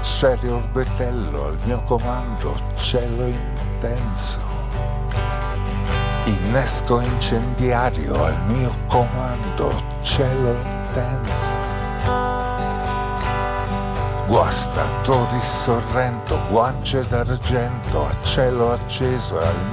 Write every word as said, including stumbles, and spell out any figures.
serio orbetello al mio comando, cielo intenso. Innesco incendiario al mio comando, cielo intenso. Guastatori Sorrento, guance d'argento a cielo acceso al